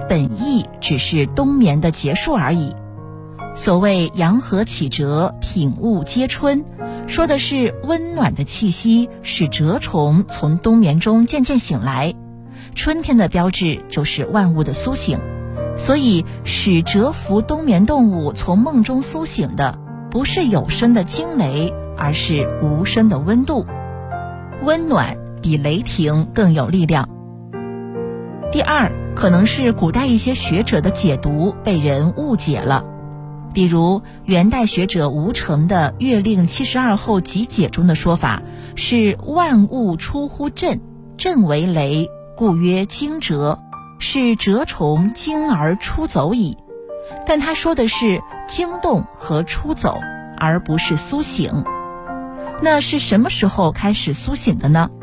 本意只是冬眠的结束而已。所谓阳和启蛰，品物皆春，说的是温暖的气息使蛰虫从冬眠中渐渐醒来。春天的标志就是万物的苏醒，所以使蛰伏冬眠动物从梦中苏醒的不是有声的惊雷，而是无声的温度。温暖比雷霆更有力量。第二，可能是古代一些学者的解读被人误解了。比如元代学者吴承的《月令72候集解》中的说法是万物出乎震，震为雷，故曰惊蛰，是蛰虫惊而出走矣。但他说的是惊动和出走，而不是苏醒。那是什么时候开始苏醒的呢？